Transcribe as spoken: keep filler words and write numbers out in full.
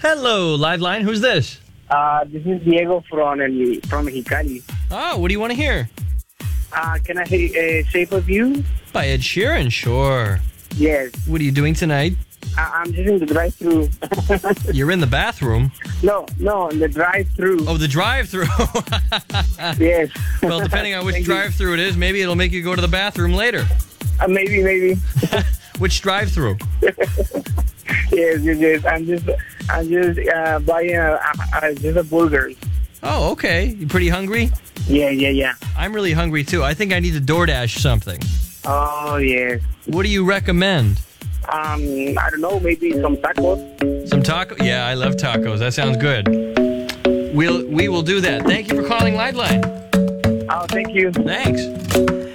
Hello, Liveline. Who's this? Uh, this is Diego from El, from Mexicali. Oh, what do you want to hear? Uh, can I say uh, Shape of You? By Ed Sheeran, sure. Yes. What are you doing tonight? I- I'm just in the drive-thru. You're in the bathroom. no, no, in the drive-thru. Oh, the drive-thru. Yes. Well, depending on which drive-thru it is, maybe it'll make you go to the bathroom later. Uh, maybe, maybe. Which drive-thru? Yes, yes, yes. I'm just, I'm just uh, buying a, a, just a burger. Oh, okay. You pretty hungry? Yeah, yeah, yeah. I'm really hungry, too. I think I need to DoorDash something. Oh, yes. What do you recommend? Um, I don't know, maybe some tacos. Some taco? Yeah, I love tacos. That sounds good. We'll, we will do that. Thank you for calling Liveline. Oh, thank you. Thanks.